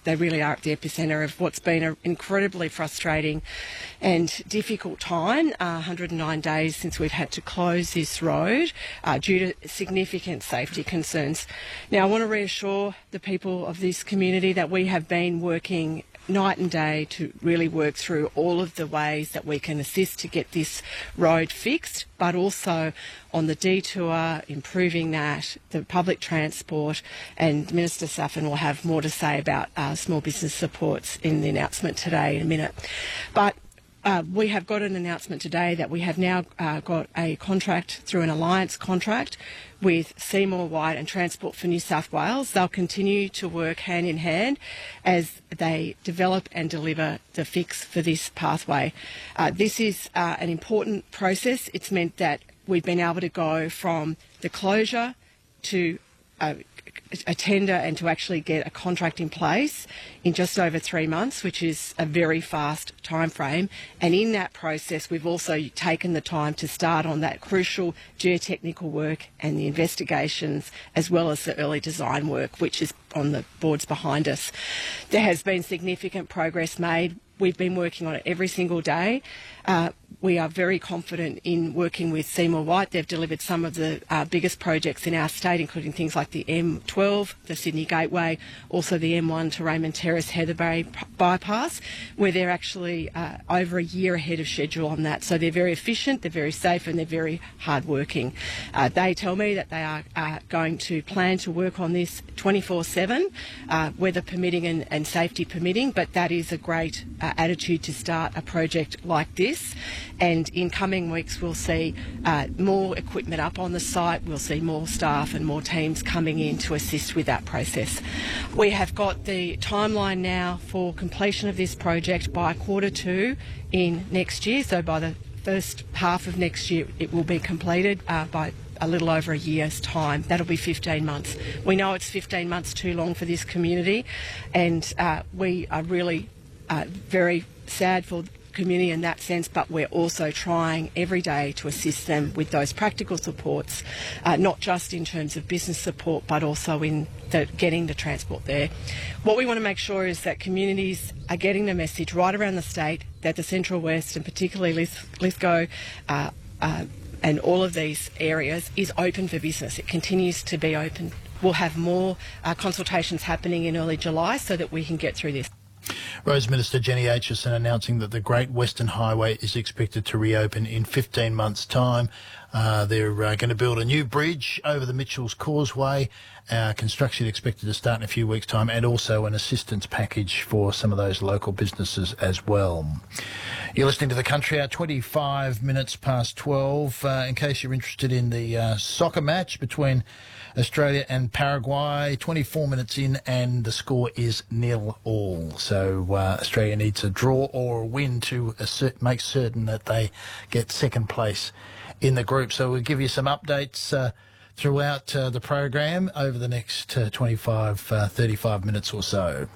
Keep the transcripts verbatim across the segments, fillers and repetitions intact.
they really are at the epicentre of what's been an incredibly frustrating and difficult time, uh, one hundred nine days since we've had to close this road uh, due to significant safety concerns. Now, I want to reassure the people of this community that we have been working night and day to really work through all of the ways that we can assist to get this road fixed, but also on the detour, improving that, the public transport, and Minister Saffin will have more to say about uh, small business supports in the announcement today in a minute. But Uh, we have got an announcement today that we have now uh, got a contract through an alliance contract with Seymour White and Transport for New South Wales. They'll continue to work hand in hand as they develop and deliver the fix for this pathway. Uh, this is uh, an important process. It's meant that we've been able to go from the closure to uh, a tender and to actually get a contract in place in just over three months, which is a very fast time frame. And in that process, we've also taken the time to start on that crucial geotechnical work and the investigations, as well as the early design work, which is on the boards behind us. There has been significant progress made. We've been working on it every single day. Uh, we are very confident in working with Seymour White. They've delivered some of the uh, biggest projects in our state, including things like the M twelve, the Sydney Gateway, also the M one to Raymond Terrace Heather Bay bypass, where they're actually uh, over a year ahead of schedule on that. So they're very efficient, they're very safe, and they're very hard-working. Uh, they tell me that they are uh, going to plan to work on this twenty-four seven, uh, weather permitting and, and safety permitting, but that is a great uh, attitude to start a project like this. And in coming weeks, we'll see uh, more equipment up on the site. We'll see more staff and more teams coming in to assist with that process. We have got the timeline now for completion of this project by quarter two in next year. So by the first half of next year, it will be completed uh, by a little over a year's time. That'll be fifteen months. We know it's fifteen months too long for this community, and uh, we are really uh, very sad for community in that sense, but we're also trying every day to assist them with those practical supports, uh, not just in terms of business support, but also in the, getting the transport there. What we want to make sure is that communities are getting the message right around the state that the Central West, and particularly Lith- Lithgow, uh, uh, and all of these areas is open for business. It continues to be open. We'll have more uh, consultations happening in early July so that we can get through this. Roads Minister Jenny Aitchison announcing that the Great Western Highway is expected to reopen in fifteen months' time. Uh, they're uh, going to build a new bridge over the Mitchells Causeway. Uh, construction expected to start in a few weeks' time, and also an assistance package for some of those local businesses as well. You're listening to The Country Hour, twenty-five minutes past twelve. Uh, in case you're interested in the uh, soccer match between Australia and Paraguay, twenty-four minutes in and the score is nil all. So uh, Australia needs a draw or a win to assert, make certain that they get second place in the group. So we'll give you some updates uh, throughout uh, the program over the next uh, twenty-five, uh, thirty-five minutes or so.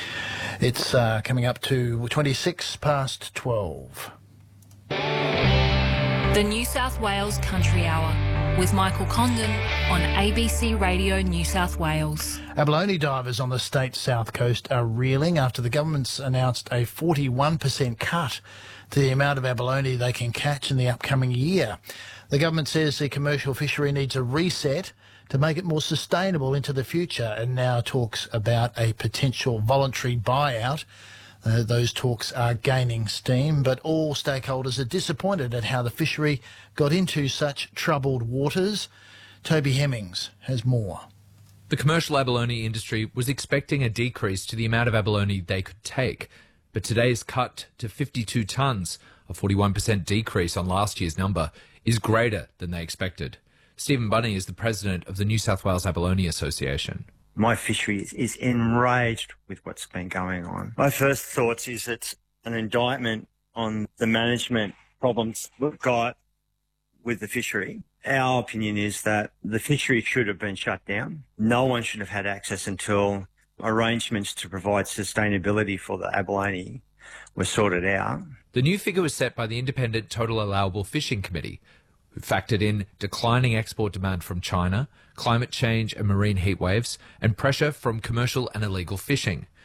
It's uh, coming up to twenty-six past twelve. The New South Wales Country Hour with Michael Condon on A B C Radio New South Wales. Abalone divers on the state's south coast are reeling after the government's announced a forty-one percent cut to the amount of abalone they can catch in the upcoming year. The government says the commercial fishery needs a reset to make it more sustainable into the future, and now talks about a potential voluntary buyout. Uh, those talks are gaining steam, but all stakeholders are disappointed at how the fishery got into such troubled waters. Toby Hemmings has more. The commercial abalone industry was expecting a decrease to the amount of abalone they could take, but today's cut to fifty-two tonnes, a forty-one percent decrease on last year's number, is greater than they expected. Stephen Bunny is the president of the New South Wales Abalone Association. My fishery is, is enraged with what's been going on. My first thoughts is it's an indictment on the management problems we've got with the fishery. Our opinion is that the fishery should have been shut down. No one should have had access until arrangements to provide sustainability for the abalone were sorted out. The new figure was set by the Independent Total Allowable Fishing Committee, who factored in declining export demand from China, climate change and marine heat waves, and pressure from commercial and illegal fishing.